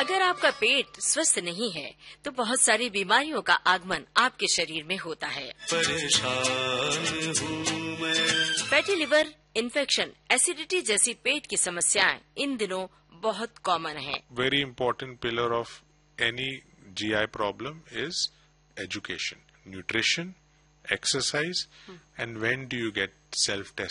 अगर आपका पेट स्वस्थ नहीं है तो बहुत सारी बीमारियों का आगमन आपके शरीर में होता है। परेशान हूँ मैं। फैटी लिवर, इन्फेक्शन, एसिडिटी जैसी पेट की समस्याएं इन दिनों बहुत कॉमन है। Very important pillar of any GI problem is education, nutrition, exercise, and when do you get self-test